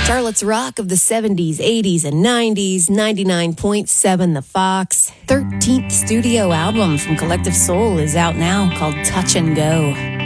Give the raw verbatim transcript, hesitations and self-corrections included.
Charlotte's Rock of the seventies, eighties, and nineties, ninety-nine point seven The Fox. thirteenth studio album from Collective Soul is out now called Touch and Go.